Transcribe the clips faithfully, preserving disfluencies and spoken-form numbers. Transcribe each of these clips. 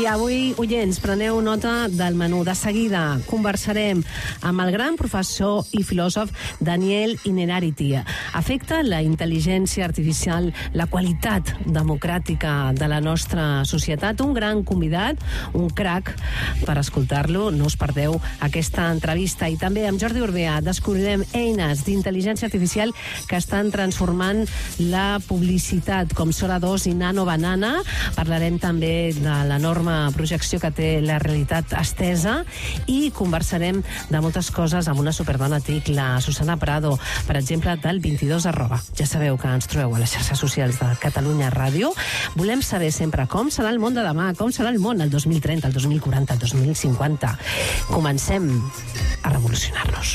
I avui, oients, preneu nota del menú. De seguida conversarem amb el gran professor i filòsof Daniel Innerarity. Afecta la intel·ligència artificial la qualitat democràtica de la nostra societat? Un gran convidat, un crac, per escoltar-lo. No us perdeu aquesta entrevista. I també amb Jordi Urbea descobrirem eines d'intel·ligència artificial que estan transformant la publicitat, com Sora dos i Nano Banana. Parlarem també de l'enorme projecció que té la realitat estesa i conversarem de moltes coses amb una superdona tic, la Susana Prado, per exemple, del vint-i-dos arroba. Ja sabeu que ens trobeu a les xarxes socials de Catalunya Ràdio. Volem saber sempre com serà el món de demà, com serà el món el dos mil trenta, el dos mil quaranta, el dos mil cinquanta. Comencem a revolucionar-nos.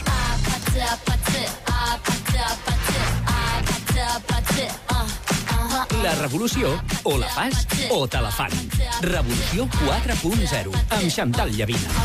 La revolució o la fas o te la fan. Revolució quatre punt zero amb Chantal Llavina.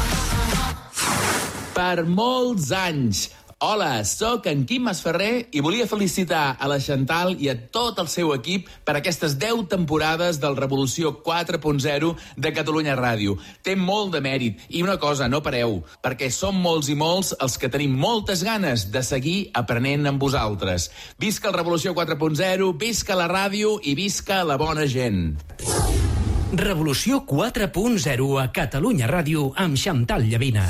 Per molts anys. Hola, sóc en Quim Masferrer i volia felicitar a la Chantal i a tot el seu equip per aquestes deu temporades del Revolució quatre punt zero de Catalunya Ràdio. Té molt de mèrit i una cosa, no pareu, perquè som molts i molts els que tenim moltes ganes de seguir aprenent amb vosaltres. Visca el Revolució quatre punt zero, visca la ràdio i visca la bona gent. Revolució quatre punt zero a Catalunya Ràdio amb Chantal Llavina.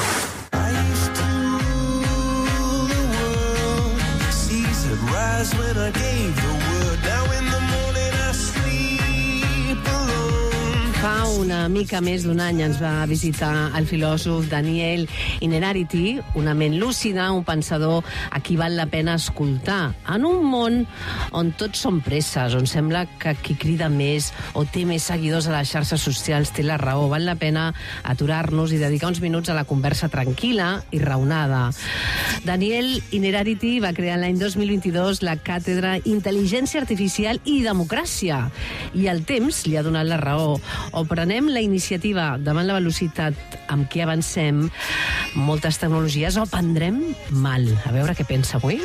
When I gave the word, now in the morning I sleep alone. Fa una mica més d'un any ens va visitar el filòsof Daniel Innerarity, una ment lúcida, un pensador a qui val la pena escoltar. En un món on tots són presses, on sembla que qui crida més o té més seguidors a les xarxes socials té la raó, val la pena aturar-nos i dedicar uns minuts a la conversa tranquil·la i raonada. Daniel Innerarity va crear l'any dos mil vint-i-dos la càtedra Intel·ligència Artificial i Democràcia, i el temps li ha donat la raó. O prenem la iniciativa davant la velocitat amb què avancem moltes tecnologies, o prendrem mal. A veure què pensa avui.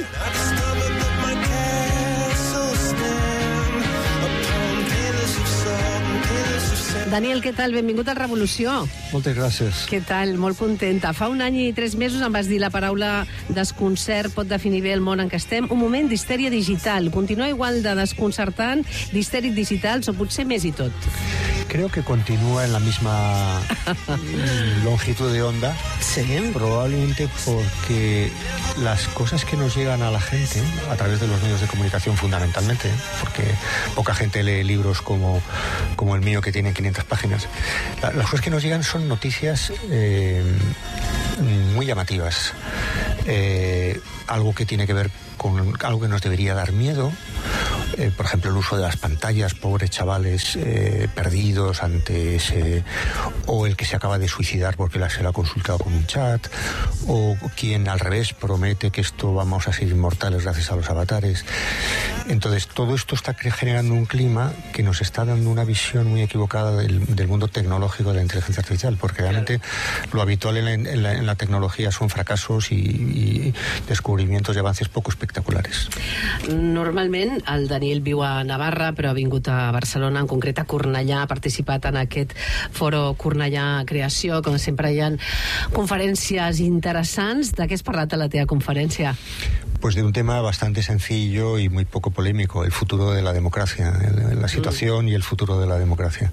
Daniel, què tal? Benvingut a Revolució. Moltes gràcies. Què tal? Molt contenta. Fa un any i tres mesos em vas dir la paraula desconcert pot definir bé el món en què estem. Un moment d'histèria digital. Continua igual de desconcertant, d'histèric digitals, o potser més i tot? Creo que continúa en la misma longitud de onda. Sí. Probablemente porque las cosas que nos llegan a la gente a través de los medios de comunicación fundamentalmente, porque poca gente lee libros como, como el mío que tiene quinientas páginas. La, las cosas que nos llegan son noticias eh, muy llamativas. Eh, algo que tiene que ver con algo que nos debería dar miedo. Eh, por ejemplo, el uso de las pantallas, pobres chavales eh, perdidos ante ese, o el que se acaba de suicidar porque la, se lo ha consultado con un chat, o quien al revés promete que esto vamos a ser inmortales gracias a los avatares. Entonces, todo esto está generando un clima que nos está dando una visión muy equivocada del, del mundo tecnológico de la inteligencia artificial, porque realmente lo habitual en la, en la, en la tecnología son fracasos y, y descubrimientos y avances poco espectaculares. Normalment el Daniel viu a Navarra, però ha vingut a Barcelona, en concret a Cornellà, ha participat en aquest foro Cornellà Creació. Com sempre hi ha conferències interessants. De què has parlat a la teva conferència? Pues de un tema bastante sencillo y muy poco polémico, el futuro de la democracia, la situación y el futuro de la democracia.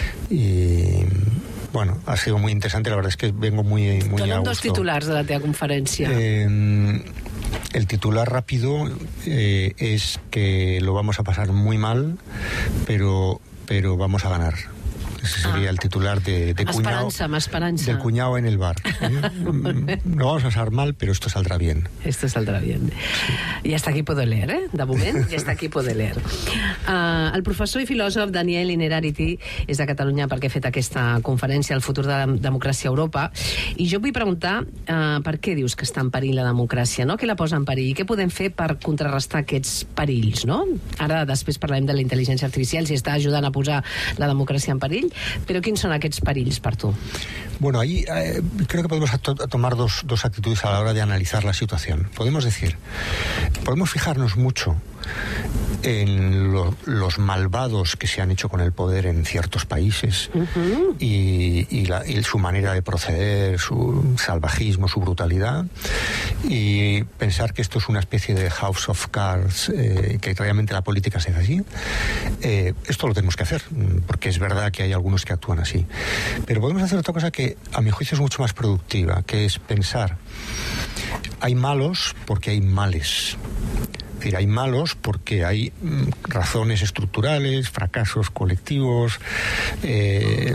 Y bueno, ha sido muy interesante, la verdad es que vengo muy, muy a Donen gusto. dos titulars de la teva conferència. Eh, el titular rápido eh, es que lo vamos a pasar muy mal, pero, pero vamos a ganar. Ese sería ah. el titular de, de cuñado, esperanza. del cuñado en el bar. ¿eh? Lo vamos a pasar mal, pero esto saldrá bien. Esto saldrá bien. Sí. I hasta aquí puedo leer, eh? De moment, i hasta aquí puedo leer. Uh, el professor i filòsof Daniel Innerarity és de Catalunya perquè ha fet aquesta conferència El futur de la democràcia a Europa, i jo vull preguntar uh, per què dius que està en perill la democràcia, no? Què la posa en perill? I què podem fer per contrarrestar aquests perills, no? Ara després parlarem de la intel·ligència artificial, si està ajudant a posar la democràcia en perill, pero ¿quiénes son aquests perills per tu? Bueno, ahí eh, creo que podemos to- tomar dos, dos actitudes a la hora de analizar la situación. Podemos decir, podemos fijarnos mucho en lo, los malvados que se han hecho con el poder en ciertos países uh-huh. y, y, la, y su manera de proceder, su salvajismo, su brutalidad, y pensar que esto es una especie de House of Cards, eh, que realmente la política se hace así. Eh, esto lo tenemos que hacer, porque es verdad que hay algunos que actúan así. Pero podemos hacer otra cosa que a mi juicio es mucho más productiva, que es pensar, hay malos porque hay males. Es decir, hay malos porque hay mm, razones estructurales, fracasos colectivos, eh,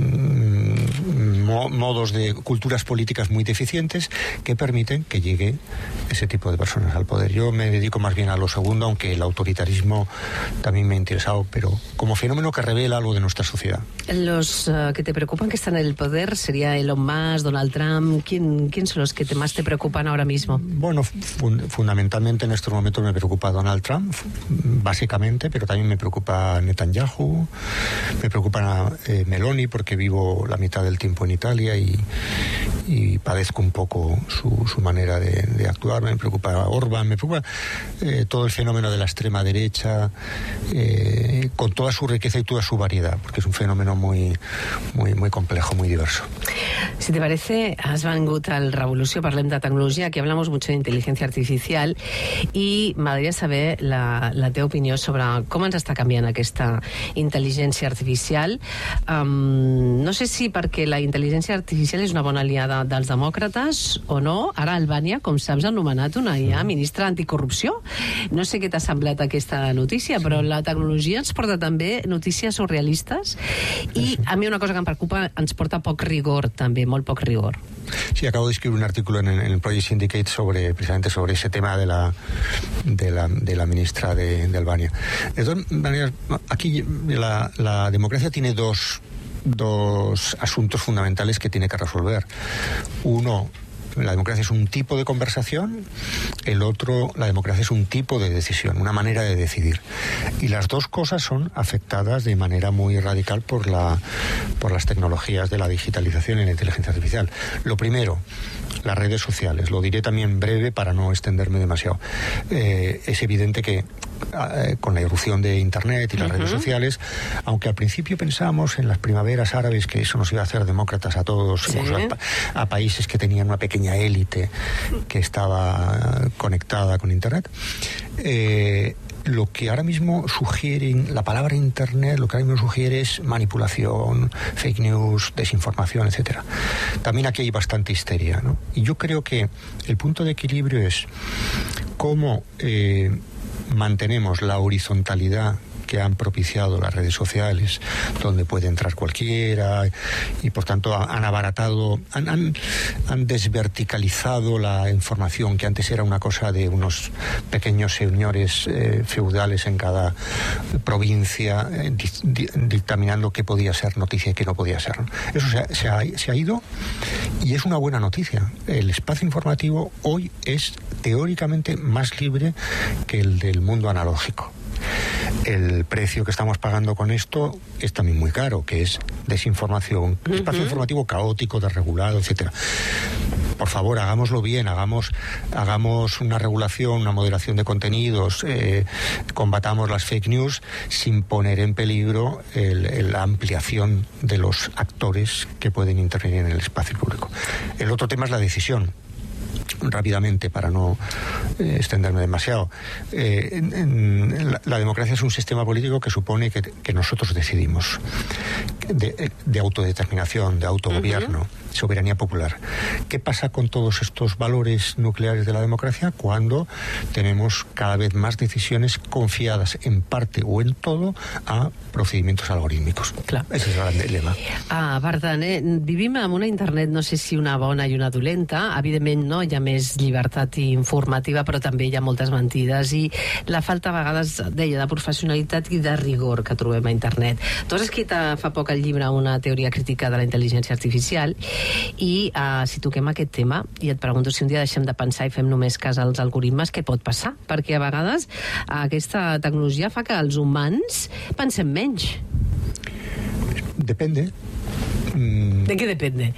mo- modos de culturas políticas muy deficientes que permiten que llegue ese tipo de personas al poder. Yo me dedico más bien a lo segundo, aunque el autoritarismo también me ha interesado, pero como fenómeno que revela algo de nuestra sociedad. Los uh, que te preocupan que están en el poder sería Elon Musk, Donald Trump. ¿Quién, quién son los que te, más te preocupan ahora mismo? Bueno, fun- fundamentalmente en estos momentos me preocupa Donald Trump, básicamente, pero también me preocupa Netanyahu, me preocupa eh, Meloni, porque vivo la mitad del tiempo en Italia y, y padezco un poco su, su manera de, de actuar. Me preocupa Orbán, me preocupa eh, todo el fenómeno de la extrema derecha, eh, con toda su riqueza y toda su variedad, porque es un fenómeno muy, muy, muy complejo, muy diverso. Si te parece, has vengut al Revolució, parlem de tecnologia, aquí hablamos mucho de inteligencia artificial i m'agradaria saber la, la teva opinió sobre com ens està canviant aquesta intel·ligència artificial. Um, no sé si perquè la intel·ligència artificial és una bona aliada dels demòcrates o no. Ara Albània, com saps, ha nomenat una I A ministra anticorrupció. No sé què t'ha semblat aquesta notícia, però la tecnologia ens porta també notícies surrealistes i a mi una cosa que em preocupa, ens porta poc rigor també, molt poc rigor. Sí, acabo de escribir un artículo en, en el Project Syndicate sobre, precisamente sobre ese tema de la de la, de la ministra de, de Albania. De todas maneras, aquí la, la democracia tiene dos, dos asuntos fundamentales que tiene que resolver. Uno, la democracia es un tipo de conversación, el otro, la democracia es un tipo de decisión, una manera de decidir. Y las dos cosas son afectadas de manera muy radical por la, por las tecnologías de la digitalización y la inteligencia artificial. Lo primero, las redes sociales. Lo diré también breve para no extenderme demasiado. Eh, es evidente que eh, con la irrupción de Internet y las uh-huh. redes sociales, aunque al principio pensábamos en las primaveras árabes que eso nos iba a hacer demócratas a todos, ¿sí? a, a países que tenían una pequeña élite que estaba conectada con Internet, eh, lo que ahora mismo sugiere, la palabra Internet, lo que ahora mismo sugiere es manipulación, fake news, desinformación, etcétera. También aquí hay bastante histeria, ¿no? Y yo creo que el punto de equilibrio es cómo eh, mantenemos la horizontalidad que han propiciado las redes sociales, donde puede entrar cualquiera, y por tanto han abaratado, han, han, han desverticalizado la información, que antes era una cosa de unos pequeños señores eh, feudales en cada provincia, eh, di, di, dictaminando qué podía ser noticia y qué no podía ser. Eso se ha, se, ha, se ha ido y es una buena noticia. El espacio informativo hoy es teóricamente más libre que el del mundo analógico. El precio que estamos pagando con esto es también muy caro, que es desinformación, uh-huh. espacio informativo caótico, desregulado, etcétera. Por favor, hagámoslo bien, hagamos, hagamos una regulación, una moderación de contenidos, eh, combatamos las fake news sin poner en peligro el, el, la ampliación de los actores que pueden intervenir en el espacio público. El otro tema es la decisión. Rápidamente, para no eh, extenderme demasiado, eh, en, en, la, la democracia es un sistema político que supone que, que nosotros decidimos, de, de autodeterminación, de autogobierno, uh-huh. soberanía popular. ¿Qué pasa con todos estos valores nucleares de la democracia cuando tenemos cada vez más decisiones confiadas en parte o en todo a procedimientos algorítmicos? Clar. Ese és el gran dilema. Ah, per tant, eh, vivim en una internet, no sé si una bona i una dolenta. Evidentment, no, hi ha més llibertat informativa, però també hi ha moltes mentides i la falta a vegades, deia, de professionalitat i de rigor que trobem a internet. Tu has escrit fa poc el llibre Una teoria crítica de la intel·ligència artificial i uh, si toquem aquest tema i et pregunto si un dia deixem de pensar i fem només cas als algoritmes, què pot passar? Perquè a vegades aquesta tecnologia fa que els humans pensem menys. Depende. Mm, ¿De qué depende?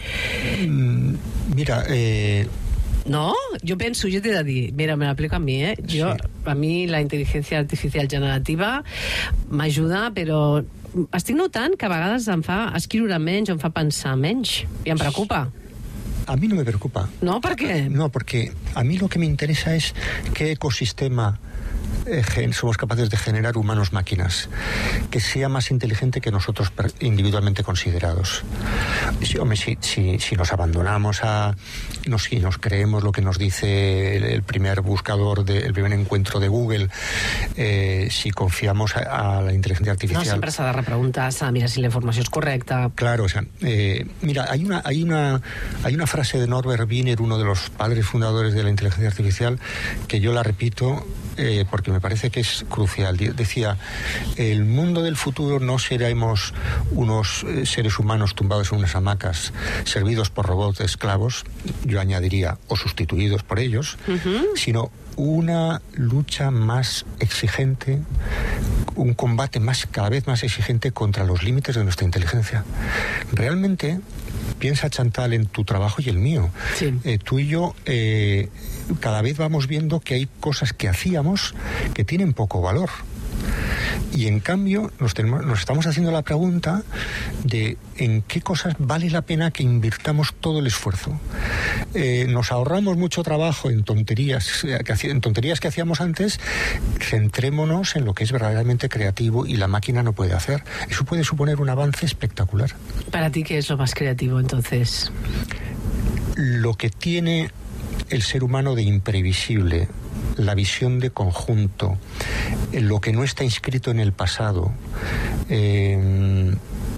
Mm, mira, eh... No, jo penso, jo t'he de dir, mira, me l'aplico a mi, eh? Jo... Sí. a mi la intel·ligència artificial generativa m'ajuda, però estic notant que a vegades em fa escriure menys o em fa pensar menys, i em preocupa. A mí no me preocupa. ¿No? ¿Por qué? No, porque a mí lo que me interesa es qué ecosistema eh, somos capaces de generar humanos-máquinas, que sea más inteligente que nosotros individualmente considerados. Si, hombre, si, si, si nos abandonamos a... No, si nos creemos lo que nos dice el, el primer buscador, de, el primer encuentro de Google, eh, si confiamos a, a la inteligencia artificial... No, sempre s'ha de repreguntar, s'ha de mirar si la informació és correcta. Claro, o sea, eh, mira, hay una, hay, una, hay una frase de Norbert Wiener, uno de los padres fundadores de la inteligencia artificial, que yo la repito eh, porque me parece que es crucial. Decía, el mundo del futuro no seremos unos eh, seres humanos tumbados en unas hamacas, servidos por robots esclavos, yo añadiría, o sustituidos por ellos, uh-huh. sino una lucha más exigente, un combate más, cada vez más exigente contra los límites de nuestra inteligencia. Realmente, piensa, Chantal, en tu trabajo y el mío. Sí. Eh, tú y yo eh, cada vez vamos viendo que hay cosas que hacíamos que tienen poco valor. Y en cambio nos, tenemos, nos estamos haciendo la pregunta de en qué cosas vale la pena que invirtamos todo el esfuerzo. Eh, nos ahorramos mucho trabajo en tonterías, en tonterías que hacíamos antes. Centrémonos en lo que es verdaderamente creativo y la máquina no puede hacer. Eso puede suponer un avance espectacular. ¿Para ti qué es lo más creativo entonces? Lo que tiene el ser humano de imprevisible, la visión de conjunto, lo que no está inscrito en el pasado, eh,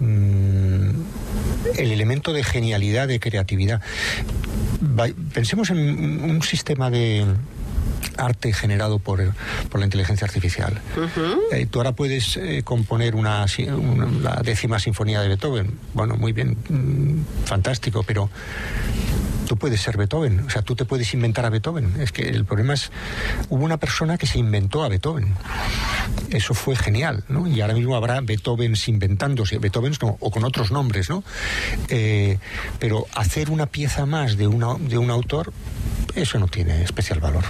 el elemento de genialidad, de creatividad. Pensemos en un sistema de arte generado por, por la inteligencia artificial. Uh-huh. Eh, tú ahora puedes eh, componer una, una, la décima sinfonía de Beethoven. Bueno, muy bien, mmm, fantástico, pero tú puedes ser Beethoven, o sea, tú te puedes inventar a Beethoven. Es que el problema es, hubo una persona que se inventó a Beethoven. Eso fue genial, ¿no? Y ahora mismo habrá Beethovens inventándose, Beethovens no, o con otros nombres, ¿no? Eh, pero hacer una pieza más de, una, de un autor, eso no tiene especial valor.